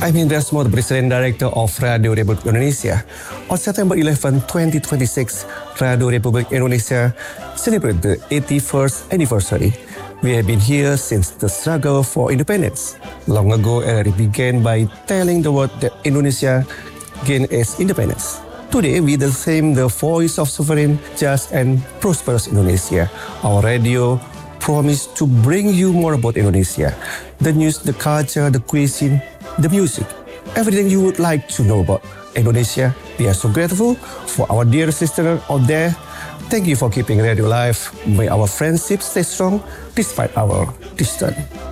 I'm Hendra Smo, the President Director of Radio Republik Indonesia. On September 11, 2026, Radio Republik Indonesia celebrated the 81st anniversary. We have been here since the struggle for independence. Long ago, it began by telling the world that Indonesia gained its independence. Today, we the same the voice of sovereign, just and prosperous Indonesia. Our radio promise to bring you more about Indonesia, the news, the culture, the cuisine, the music, everything you would like to know about Indonesia. We are so grateful for our dear sister out there. Thank you for keeping radio alive. May our friendship stay strong despite our distance.